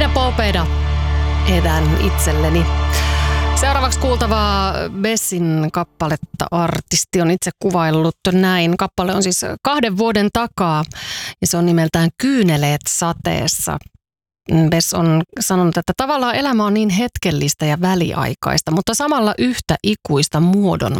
Minä Popeda edän itselleni. Seuraavaksi kuultavaa Bessin kappaletta artisti on itse kuvaillut näin. Kappale on siis 2 vuoden takaa ja se on nimeltään Kyyneleet sateessa. Bess on sanonut, että tavallaan elämä on niin hetkellistä ja väliaikaista, mutta samalla yhtä ikuista muodon